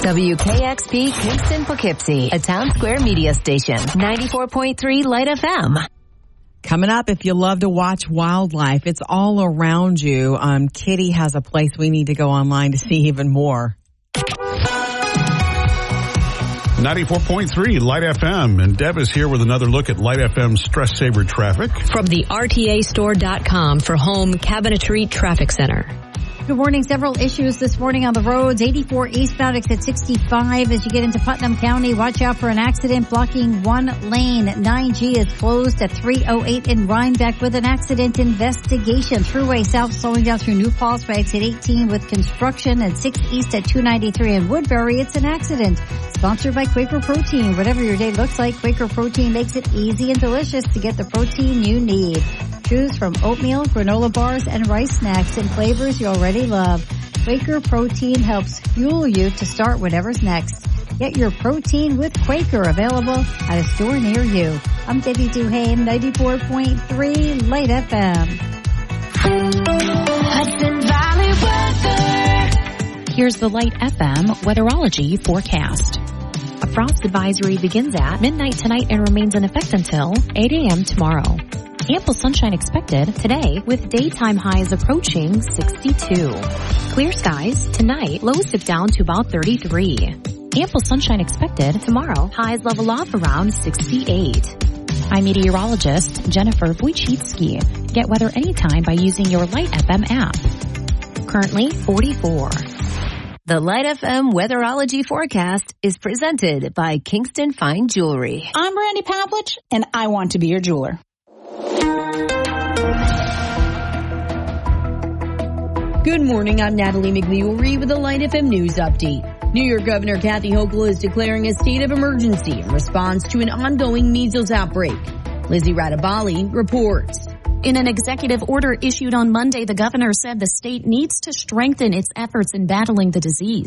WKXP Kingston Poughkeepsie, a Town Square media station. 94.3 Light FM. Coming up, if you love to watch wildlife, it's all around you. Kitty has a place we need to go online to see even more. 94.3 Light FM, and Deb is here with another look at Light FM Stress Saver traffic. From the RTAstore.com for home cabinetry traffic center. Good morning. Several issues this morning on the roads. 84 eastbound exit 65 as you get into Putnam County. Watch out for an accident blocking one lane. 9G is closed at 308 in Rhinebeck with an accident investigation. Thruway South slowing down through New Falls by exit 18 with construction, and 6 east at 293 in Woodbury. It's an accident. Sponsored by Quaker Protein. Whatever your day looks like, Quaker Protein makes it easy and delicious to get the protein you need. Choose from oatmeal, granola bars, and rice snacks in flavors you already love. Quaker Protein helps fuel you to start whatever's next. Get your protein with Quaker, available at a store near you. I'm Debbie Duhane, 94.3 Light FM. Hudson Valley weather. Here's the Light FM weatherology forecast. A frost advisory begins at midnight tonight and remains in effect until 8 a.m. tomorrow. Ample sunshine expected today with daytime highs approaching 62. Clear skies tonight, lows dip down to about 33. Ample sunshine expected tomorrow, highs level off around 68. I'm meteorologist Jennifer Wojcicki. Get weather anytime by using your Light FM app. Currently 44. The Light FM weatherology forecast is presented by Kingston Fine Jewelry. I'm Randy Pavlich, and I want to be your jeweler. Good morning, I'm Natalie McNeary with the Light FM News Update. New York Governor Kathy Hochul is declaring a state of emergency in response to an ongoing measles outbreak. Lizzie Radabali reports. In an executive order issued on Monday, the governor said the state needs to strengthen its efforts in battling the disease.